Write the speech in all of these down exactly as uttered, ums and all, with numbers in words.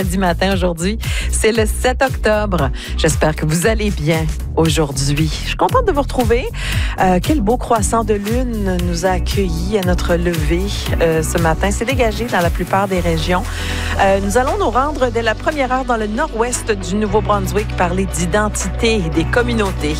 Lundi matin aujourd'hui, c'est le sept octobre. J'espère que vous allez bien aujourd'hui. Je suis contente de vous retrouver. Euh, quel beau croissant de lune nous a accueillis à notre levée euh, ce matin. C'est dégagé dans la plupart des régions. Euh, nous allons nous rendre dès la première heure dans le nord-ouest du Nouveau-Brunswick parler d'identité des communautés.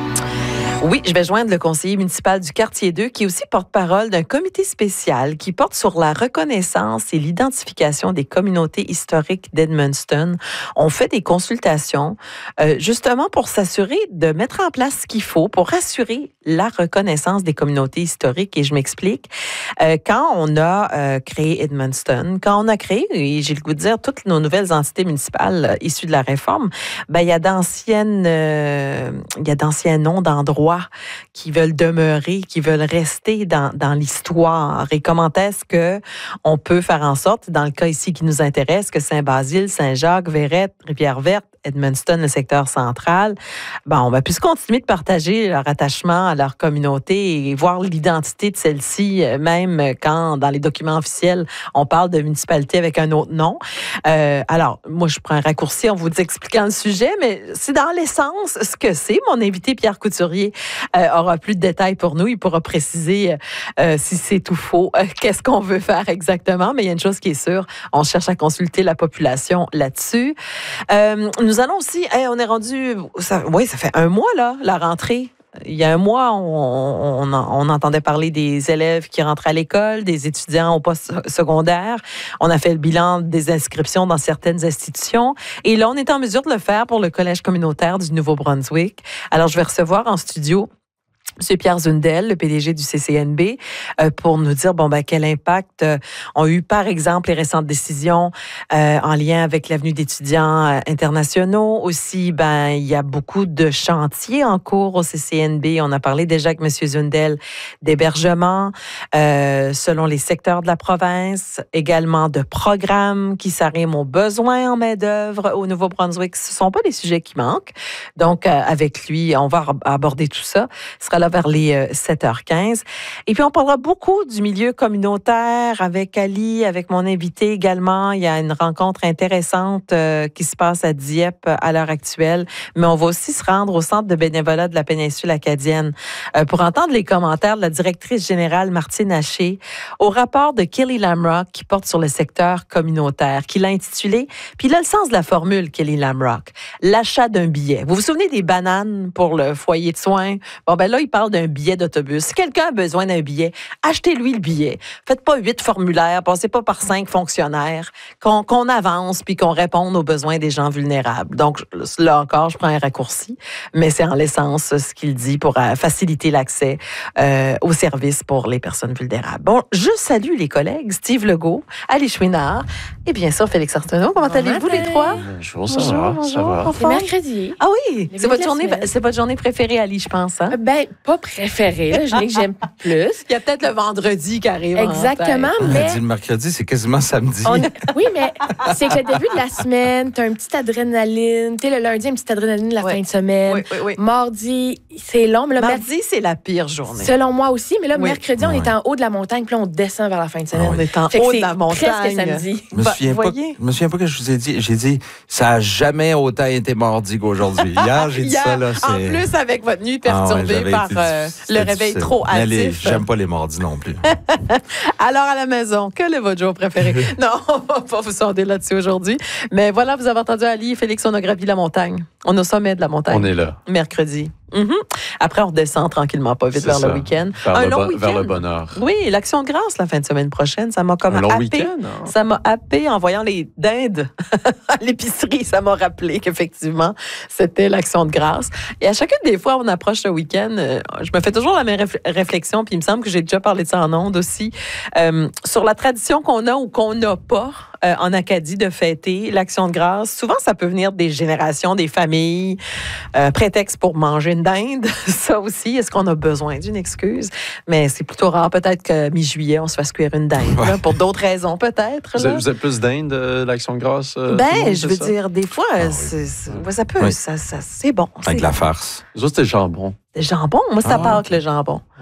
Oui, je vais joindre le conseiller municipal du quartier deux qui est aussi porte-parole d'un comité spécial qui porte sur la reconnaissance et l'identification des communautés historiques d'Edmundston. On fait des consultations euh, justement pour s'assurer de mettre en place ce qu'il faut pour assurer la reconnaissance des communautés historiques. Et je m'explique. Euh, quand on a euh, créé Edmundston, quand on a créé, et j'ai le goût de dire, toutes nos nouvelles entités municipales euh, issues de la réforme, ben, il y a d'anciennes, euh, il y a d'anciens noms d'endroits qui veulent demeurer, qui veulent rester dans, dans l'histoire. Et comment est-ce que on peut faire en sorte, dans le cas ici qui nous intéresse, que Saint-Basile, Saint-Jacques, Verrette, Rivière-Verte, Edmundston, le secteur central, ben, on va plus continuer de partager leur attachement à leur communauté et voir l'identité de celle-ci, même quand, dans les documents officiels, on parle de municipalité avec un autre nom. Euh, alors, moi, je prends un raccourci en vous expliquant le sujet, mais c'est dans l'essence ce que c'est. Mon invité, Pierre Couturier, euh, aura plus de détails pour nous. Il pourra préciser euh, si c'est tout faux, euh, qu'est-ce qu'on veut faire exactement. Mais il y a une chose qui est sûre, on cherche à consulter la population là-dessus. Euh, Nous allons aussi, hey, on est rendu, ça, oui, ça fait un mois, là, la rentrée. Il y a un mois, on, on, on entendait parler des élèves qui rentraient à l'école, des étudiants au post-secondaire. On a fait le bilan des inscriptions dans certaines institutions. Et là, on est en mesure de le faire pour le Collège communautaire du Nouveau-Brunswick. Alors, je vais recevoir en studio M. Pierre Zundel, le P D G du C C N B, euh, pour nous dire bon ben quel impact euh, ont eu par exemple les récentes décisions euh, en lien avec l'avenue d'étudiants euh, internationaux. Aussi, ben il y a beaucoup de chantiers en cours au C C N B. On a parlé déjà avec M. Zundel d'hébergement euh, selon les secteurs de la province, également de programmes qui s'arriment aux besoins en main-d'œuvre au Nouveau-Brunswick. Ce ne sont pas des sujets qui manquent. Donc, euh, avec lui, on va aborder tout ça. Ce sera là vers les euh, sept heures quinze. Et puis, on parlera beaucoup du milieu communautaire avec Ali, avec mon invité également. Il y a une rencontre intéressante euh, qui se passe à Dieppe à l'heure actuelle. Mais on va aussi se rendre au centre de bénévolat de la péninsule acadienne euh, pour entendre les commentaires de la directrice générale Martine Haché au rapport de Kelly Lamrock qui porte sur le secteur communautaire, qui l'a intitulé, puis il a le sens de la formule, Kelly Lamrock, l'achat d'un billet. Vous vous souvenez des bananes pour le foyer de soins? Bon, ben là, il parle d'un billet d'autobus. Si quelqu'un a besoin d'un billet, achetez-lui le billet. Faites pas huit formulaires, passez pas par cinq fonctionnaires, qu'on, qu'on avance puis qu'on réponde aux besoins des gens vulnérables. Donc, là encore, je prends un raccourci, mais c'est en l'essence ce qu'il dit pour euh, faciliter l'accès euh, aux services pour les personnes vulnérables. Bon, je salue les collègues, Steve Legault, Ali Chouinard et bien sûr Félix Arsenault. Comment bon allez-vous matin. Les trois? Bonjour, ça bonjour, va, bonjour, ça va. C'est mercredi. Ah oui, c'est votre, journée, c'est votre journée préférée, Ali, je pense. Hein? Ben, pas préférée, là, je dis que j'aime plus. Il y a peut-être le vendredi qui arrive. Exactement, mais... On a dit le mercredi, c'est quasiment samedi. On... Oui, mais c'est que le début de la semaine, t'as un petit adrénaline. Tu sais, le lundi, une petite adrénaline la oui. fin de semaine. Oui, oui, oui. Mardi, c'est long. Mais le Mardi, mer... c'est la pire journée. Selon moi aussi, mais là, oui. mercredi, on oui. est en haut de la montagne, puis là, on descend vers la fin de semaine. Ah, on est en fait haut de la montagne. Presque samedi. Je me souviens pas, je me souviens pas que je vous ai dit. J'ai dit, ça n'a jamais autant été mardi qu'aujourd'hui. Hier, j'ai dit Hier, ça, là. C'est... En plus, avec votre nuit perturbée ah ouais, par euh, le réveil difficile. Trop hâtif. Les, j'aime pas les mardis non plus. Alors, à la maison, quel est votre jour préféré? Non, on va pas vous sonder là-dessus aujourd'hui. Mais voilà, vous avez entendu Ali et Félix, on a gravi la montagne. On est au sommet de la montagne. On est là. Mercredi. Mm-hmm. Après, on redescend tranquillement, pas vite, c'est vers ça. Le week-end. Vers un le long bon, week-end. Vers le bonheur. Oui, l'Action de grâce la fin de semaine prochaine, ça m'a comme un long happé. Week-end, hein? Ça m'a happé en voyant les dindes à l'épicerie. Ça m'a rappelé qu'effectivement, c'était l'Action de grâce. Et à chacune des fois, on approche le week-end, euh, je me fais toujours la même réf- réflexion, puis il me semble que j'ai déjà parlé de ça en ondes aussi, euh, sur la tradition qu'on a ou qu'on n'a pas euh, en Acadie de fêter l'Action de grâce. Souvent, ça peut venir des générations, des familles, euh, prétexte pour manger une dinde. Ça aussi, est-ce qu'on a besoin d'une excuse? Mais c'est plutôt rare, peut-être que mi-juillet, on se fasse cuire une dinde. Ouais. Là, pour d'autres raisons, peut-être. Vous, vous êtes plus dinde, euh, l'Action de grâce? Euh, ben, monde, je veux ça? dire, des fois, ah, c'est, oui. c'est, ça peut, oui. ça, ça, c'est bon. Avec c'est la bon. farce. Vous autres, c'était le jambon. Le jambon? Moi, c'est à ah, Pâques, okay. le jambon. Ouais.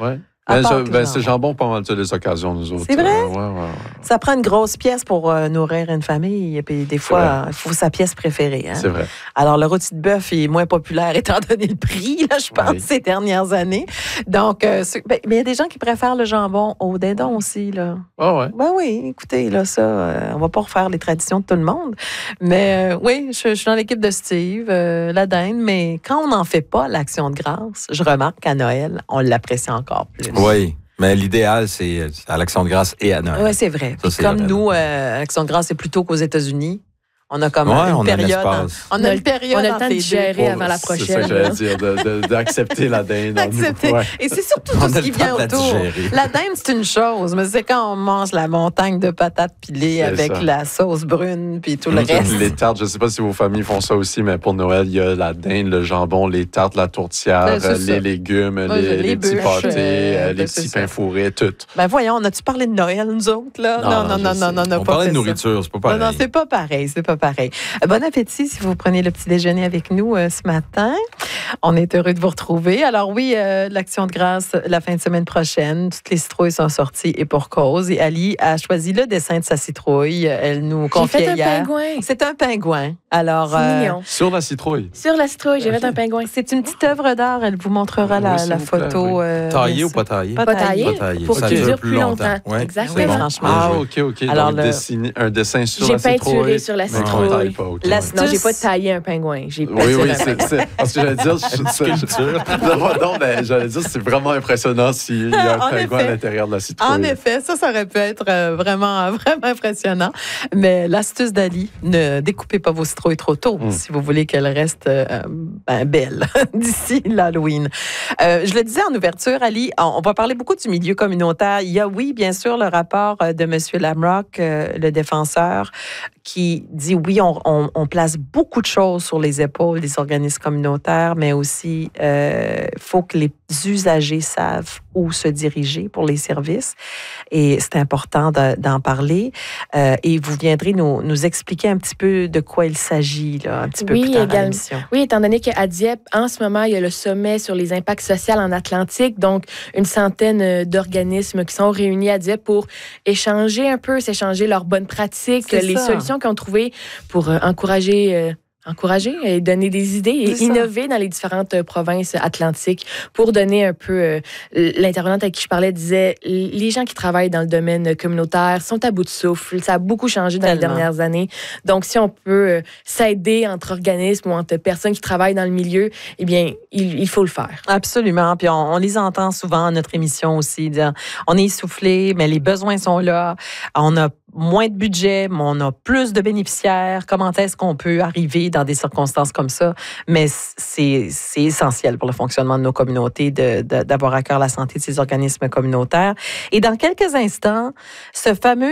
À Ben, part je- que ben, le c'est jambon. jambon pas mal toutes les occasions, nous autres. C'est vrai? Euh, ouais, ouais, ouais. Ça prend une grosse pièce pour euh, nourrir une famille. Et puis des fois, il faut sa pièce préférée. Hein? C'est vrai. Alors, le rôti de bœuf est moins populaire étant donné le prix, là, je pense, Oui. ces dernières années. Donc, euh, c'est- ben, mais il y a des gens qui préfèrent le jambon au dindon aussi, là. Ah ouais. Ben oui, écoutez, là, ça, euh, on va pas refaire les traditions de tout le monde. Mais euh, oui, je, je suis dans l'équipe de Steve, euh, la dinde, mais quand on n'en fait pas, l'action de grâce, je remarque qu'à Noël, on l'apprécie encore plus. Oui, mais l'idéal, c'est à l'Action de grâce et à Noël. Oui, c'est vrai. Ça, Puis c'est comme vrai. nous, euh, Action de grâce, c'est plutôt qu'aux États-Unis. On a comme Ouais, une on a un période. espace. On On a a une le- période. on a le entre temps de les deux. gérer avant la C'est ça prochaine. que j'allais dire, de- de- d'accepter la dinde. en nous. D'accepter. Ouais. Et c'est surtout On tout a ce le qui temps vient de la autour. digérer. La dinde, c'est une chose, mais c'est quand on mange la montagne de patates pilées C'est avec ça. la sauce brune puis tout le Toutes reste. Les tartes, je ne sais pas si vos familles font ça aussi, mais pour Noël, il y a la dinde, le jambon, les tartes, la tourtière, Ben, c'est euh, ça. les légumes, Ouais, les, les les petits bûches, pâtés, euh, euh, ben, les c'est petits ça. pains fourrés, tout. Ben voyons, on a-tu parlé de Noël, nous autres, là? Non, Non, non, non, je non, sais. non, non, on n'a On pas parlait fait de ça. nourriture, c'est pas Non, pareil. non, c'est pas pareil, c'est pas pareil. Euh, Bon appétit si vous prenez le petit déjeuner avec nous euh, ce matin. On est heureux de vous retrouver. Alors oui, euh, l'Action de grâce la fin de semaine prochaine. Toutes les citrouilles sont sorties et pour cause. Et Ali a choisi le dessin de sa citrouille. Elle nous J'ai confiait fait un hier. pingouin. C'est un pingouin. Alors, C'est euh, mignon. Sur la citrouille. Sur la citrouille, j'ai fait un pingouin. c'est une petite œuvre d'art. Elle vous montrera la, Oui, s'il la vous plaît, photo. oui. euh, Taillé bien ou sûr. pas taillé? Pas Pas taillé. taillé, Pas taillé. pour Ça qu'il dure dure plus plus longtemps. longtemps. Ouais. Exactement. Oui, franchement. Ah, joué. OK, OK. Alors, Donc, le- dessiner un dessin sur J'ai la citrouille. peinturé sur la Mais citrouille. on taille pas, OK. L'astuce- Non, j'ai pas taillé un pingouin. J'ai Oui, peinturé oui, un c'est, pingouin. c'est- parce que j'allais dire, je- c'est- non, non, mais j'allais dire, c'est vraiment impressionnant s'il y a un En pingouin effet. à l'intérieur de la citrouille. En effet, ça, ça aurait pu être euh, vraiment, vraiment impressionnant. Mais l'astuce d'Ali, ne découpez pas vos citrouilles trop tôt Mm. si vous voulez qu'elles restent euh, ben, belles d'ici l'Halloween. Euh, je le disais en ouverture, Ali, on, on va parler beaucoup du milieu communautaire. Il y a, oui, bien sûr, le rapport euh, de M. Lamrock, euh, le défenseur, qui dit oui, on, on- on place beaucoup de choses sur les épaules des organismes communautaires, mais aussi il faut que les usagers savent où se diriger pour les services. Et c'est important de- d'en parler. Euh, et vous viendrez nous, nous expliquer un petit peu de quoi il s'agit, là, un petit peu Oui, plus tard dans également. l'émission. Oui, étant donné qu'à Dieppe, en ce moment, il y a le sommet sur les impacts sociaux en Atlantique, donc une centaine euh, d'organismes qui sont réunis à Dieppe pour échanger un peu, s'échanger leurs bonnes pratiques, C'est les ça. solutions qu'ils ont trouvées pour euh, encourager... euh, encourager et donner des idées et C'est ça. innover dans les différentes euh, provinces atlantiques pour donner un peu... euh, l'intervenante avec qui je parlais disait, les gens qui travaillent dans le domaine communautaire sont à bout de souffle. Ça a beaucoup changé dans les Tellement. dernières années. Donc, si on peut euh, s'aider entre organismes ou entre personnes qui travaillent dans le milieu, eh bien, il, il faut le faire. Absolument. Puis on, on les entend souvent à notre émission aussi. Dire, on est essoufflé, mais les besoins sont là. On a moins de budget, mais on a plus de bénéficiaires. Comment est-ce qu'on peut arriver dans des circonstances comme ça? Mais c'est, c'est essentiel pour le fonctionnement de nos communautés de, de- d'avoir à cœur la santé de ces organismes communautaires. Et dans quelques instants, ce fameux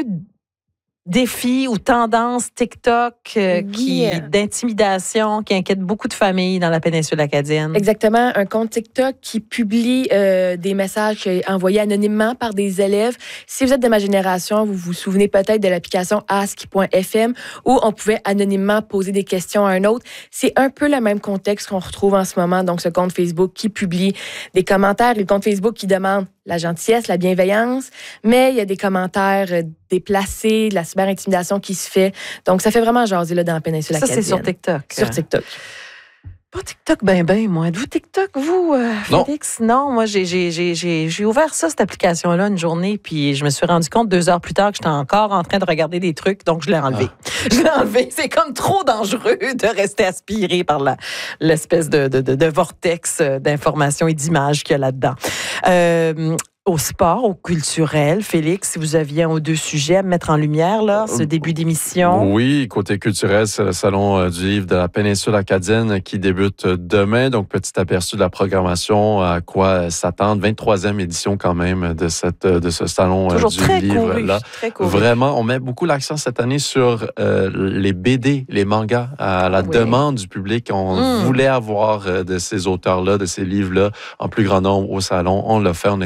défi ou tendance TikTok euh, Oui. qui, d'intimidation qui inquiète beaucoup de familles dans la péninsule acadienne. Exactement, un compte TikTok qui publie euh, des messages euh, envoyés anonymement par des élèves. Si vous êtes de ma génération, vous vous souvenez peut-être de l'application ask point f m où on pouvait anonymement poser des questions à un autre. C'est un peu le même contexte qu'on retrouve en ce moment. Donc, ce compte Facebook qui publie des commentaires, le compte Facebook qui demande la gentillesse, la bienveillance, mais il y a des commentaires euh, déplacés, de la cyber-intimidation qui se fait. Donc, ça fait vraiment jaser là, dans la péninsule Ça, acadienne. c'est sur TikTok. Sur TikTok. Pas TikTok, ben, ben, moi. Êtes-vous TikTok, vous, euh, Non. Félix? Non, moi, j'ai, j'ai, j'ai, j'ai, j'ai ouvert ça, cette application-là, une journée, puis je me suis rendu compte deux heures plus tard que j'étais encore en train de regarder des trucs, donc je l'ai enlevé. Je l'ai enlevé. C'est comme trop dangereux de rester aspiré par la, l'espèce de, de, de, de vortex d'informations et d'images qu'il y a là-dedans. Euh, Au sport, au culturel, Félix, si vous aviez un ou deux sujets à mettre en lumière, là, ce début d'émission. Oui, côté culturel, c'est le Salon euh, du livre de la péninsule acadienne qui débute demain. Donc, petit aperçu de la programmation, à quoi s'attendre. vingt-troisième édition quand même de, cette, de ce Salon euh, Toujours du très livre-là. couru, très couru. Vraiment, on met beaucoup l'accent cette année sur euh, les B D, les mangas, à la Oui. demande du public. On Mm. voulait avoir euh, de ces auteurs-là, de ces livres-là, en plus grand nombre au salon. On l'a fait, on a été chercher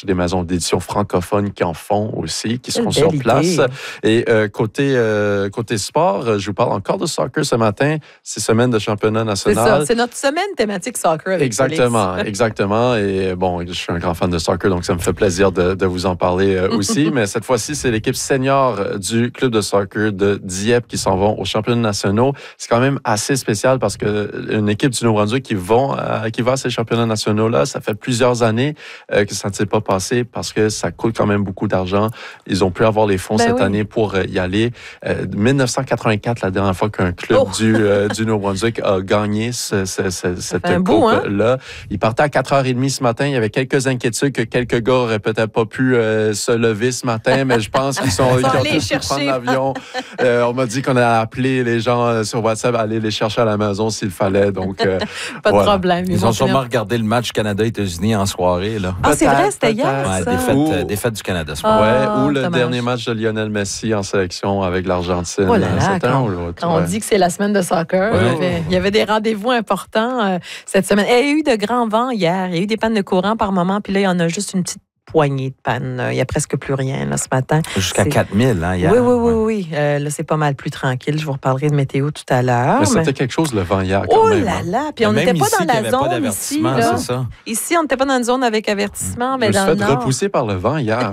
des maisons d'édition francophones qui en font aussi, qui seront Quelle sur belle place. idée. Et euh, côté, euh, côté sport, je vous parle encore de soccer ce matin. C'est semaine de championnat C'est national. ça, c'est notre semaine thématique soccer avec Exactement, Félix. exactement. Et bon, je suis un grand fan de soccer, donc ça me fait plaisir de, de vous en parler euh, aussi. Mais cette fois-ci, c'est l'équipe senior du club de soccer de Dieppe qui s'en vont aux championnats nationaux. C'est quand même assez spécial parce que une équipe du Nouveau-Brunswick qui vont, euh, qui va à ces championnats nationaux-là, ça fait plusieurs années euh, que ça ne s'est pas passé parce que ça coûte quand même beaucoup d'argent. Ils ont pu avoir les fonds Ben cette oui. année pour euh, y aller. Euh, dix-neuf cent quatre-vingt-quatre, la dernière fois qu'un club Oh. du, euh, du Nouveau-Brunswick a gagné ce, ce, ce, cette fait un bout, hein? coupe-là. Il partait à quatre heures trente ce matin. Il y avait quelques inquiétudes que quelques gars auraient peut-être pas pu euh, se lever ce matin, mais je pense qu'ils sont, Ils ils sont ont allés tous pu chercher. prendre l'avion. Euh, on m'a dit qu'on a appelé les gens euh, sur WhatsApp à aller les chercher à la maison s'il fallait. Donc, euh, Pas de voilà. problème. Ils vont ont sûrement finir- regardé le match Canada-États-Unis en soirée. Là. Ah, c'est Peut-être, vrai, c'était hier, Ouais, ça. défaite, Ou- euh, défaite du Canada ce Ah, soir. Ouais, ou le dommage. dernier match de Lionel Messi en sélection avec l'Argentine. Oh là là, C'était un quand, ou l'autre, quand on ouais. dit que c'est la semaine de soccer, Ouais. il, y avait, il y avait des rendez-vous importants euh, cette semaine. Et il y a eu de grands vents hier. Il y a eu des pannes de courant par moment. Puis là, il y en a juste une petite poignée de pannes. Il n'y a presque plus rien là, ce matin. Jusqu'à C'est- quatre mille, hein, hier. Oui, oui, oui, Ouais. oui. Euh, là, c'est pas mal plus tranquille. Je vous reparlerai de météo tout à l'heure. Mais mais- c'était quelque chose le vent hier quand Oh même. là hein. là! Puis on Même n'était pas ici, dans il y la avait pas zone ici. d'avertissement, Là. c'est ça. Ici, on n'était pas dans une zone avec avertissement, Je mais me suis dans fait le nord. repousser par le vent hier.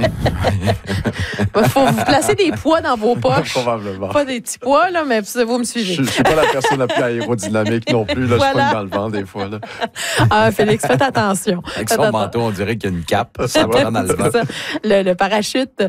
Il faut vous placer des poids dans vos poches. Probablement. Pas des petits poids, là, mais vous me Je suivez. ne suis pas la personne la plus aérodynamique non plus. Là, Voilà. Je pogne dans le vent des fois. Là. Ah, Félix, faites attention. Avec Faites son attention. manteau, on dirait qu'il y a une cape. Ça Ouais, prend dans le vent. C'est ça, le, le parachute.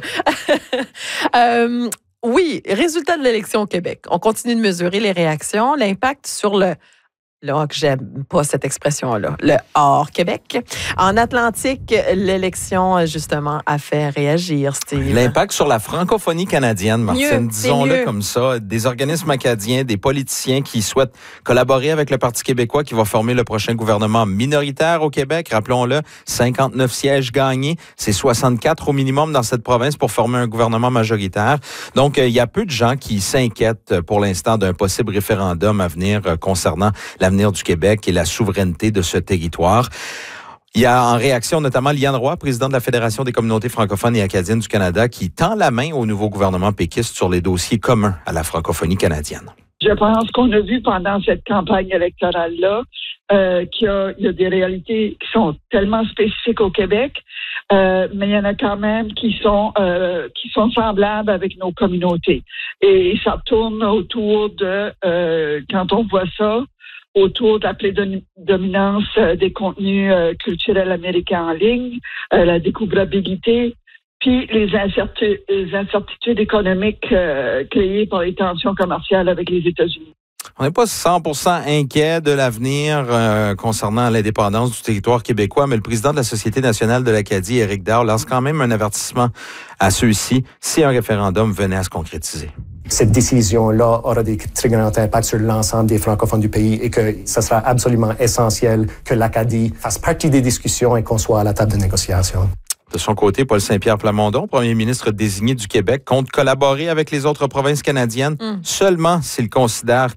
Euh, oui, résultat de l'élection au Québec. On continue de mesurer les réactions, l'impact sur le... Là, que j'aime pas cette expression-là. Le hors-Québec. En Atlantique, l'élection, justement, a fait réagir, Steve. L'impact sur la francophonie canadienne, Martine, Mieux, disons-le c'est mieux. comme ça. Des organismes acadiens, des politiciens qui souhaitent collaborer avec le Parti québécois qui va former le prochain gouvernement minoritaire au Québec. Rappelons-le, cinquante-neuf sièges gagnés. C'est soixante-quatre au minimum dans cette province pour former un gouvernement majoritaire. Donc, euh, il y a peu de gens qui s'inquiètent pour l'instant d'un possible référendum à venir euh, concernant l'avenir du Québec et la souveraineté de ce territoire. Il y a en réaction notamment Liane Roy, présidente de la Fédération des communautés francophones et acadiennes du Canada, qui tend la main au nouveau gouvernement péquiste sur les dossiers communs à la francophonie canadienne. Je pense qu'on a vu pendant cette campagne électorale-là euh, qu'il y a, il y a des réalités qui sont tellement spécifiques au Québec, euh, mais il y en a quand même qui sont euh, qui sont semblables avec nos communautés. Et ça tourne autour de, euh, quand on voit ça, autour de la prédominance euh, des contenus euh, culturels américains en ligne, euh, la découvrabilité, puis les incertitudes, les incertitudes économiques euh, créées par les tensions commerciales avec les États-Unis. On n'est pas cent pour cent inquiet de l'avenir euh, concernant l'indépendance du territoire québécois, mais le président de la Société nationale de l'Acadie, Éric Daure, lance quand même un avertissement à ceux-ci si un référendum venait à se concrétiser. Cette décision-là aura des très grands impacts sur l'ensemble des francophones du pays et que ce sera absolument essentiel que l'Acadie fasse partie des discussions et qu'on soit à la table de négociation. De son côté, Paul Saint-Pierre Plamondon, premier ministre désigné du Québec, compte collaborer avec les autres provinces canadiennes Mm. seulement s'il considère